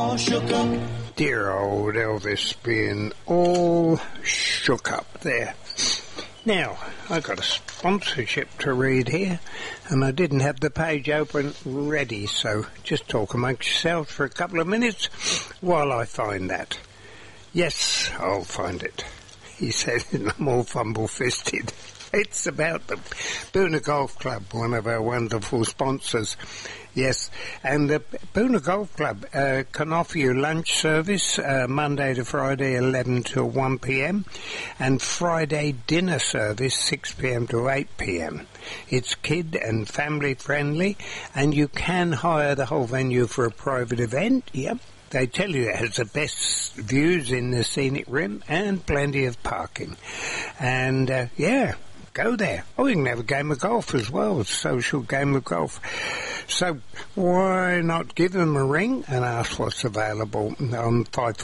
all shook up. Dear old Elvis being all shook up there. Now, I've got a sponsorship to read here, and I didn't have the page open ready, so just talk amongst yourselves for a couple of minutes while I find that. Yes, I'll find it, he said, and I'm all fumble-fisted. It's about the Boonah Golf Club, one of our wonderful sponsors. Yes, and the Boonah Golf Club can offer you lunch service Monday to Friday 11 till 1 p.m. and Friday dinner service 6 p.m. to 8 p.m. It's kid and family friendly, and you can hire the whole venue for a private event. Yep. They tell you it has the best views in the scenic rim and plenty of parking. And, yeah, go there. Oh, you can have a game of golf as well, a social game of golf. So why not give them a ring and ask what's available on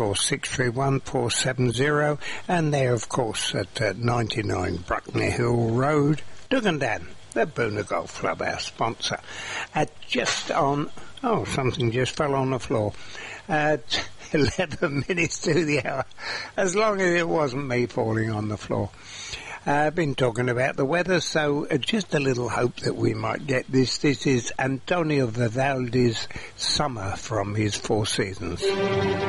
54631 and they're, of course, at 99 Bruckner Hill Road, Dugandan, the Boonah Golf Club, our sponsor. Just on... Oh, something just fell on the floor. 11 minutes to the hour, as long as it wasn't me falling on the floor. I've been talking about the weather, so just a little hope that we might get this. This is Antonio Vivaldi's Summer from his Four Seasons.